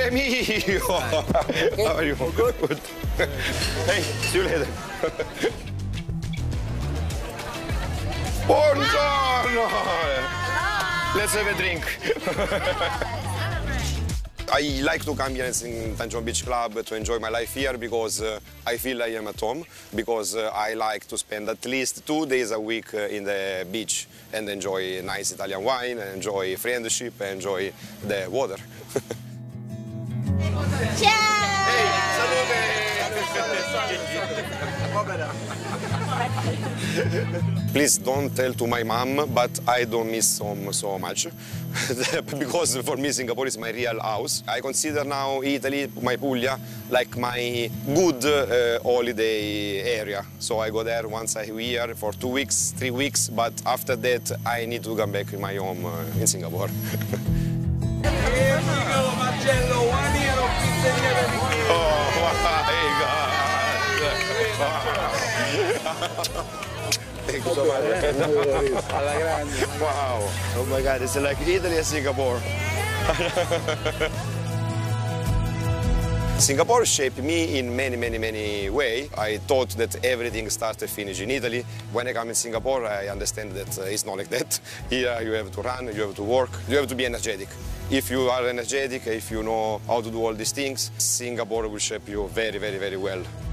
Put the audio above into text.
Amore mio! How are you? Good. Hey, see you later. Buongiorno! Let's have a drink. I like to come here in Tanjong Beach Club to enjoy my life here because I feel I am at home, because I like to spend at least 2 days a week in the beach and enjoy nice Italian wine, enjoy friendship, enjoy the water. Ciao! Hey, salute! Please don't tell to my mom, but I don't miss home so much. Because for me Singapore is my real house. I consider now Italy, my Puglia, like my good holiday area. So I go there once a year for 2 weeks, 3 weeks, but after that I need to come back in my home in Singapore. Here we go, Marcello, 1 year of pizzeria per Oh my God! Thank you so much. alla grande. Wow! Oh my God! It's like Italy and Singapore. Singapore shaped me in many ways. I thought that everything starts and finishes in Italy. When I come in Singapore, I understand that it's not like that. Here you have to run, you have to work, you have to be energetic. If you are energetic, if you know how to do all these things, Singapore will shape you very well.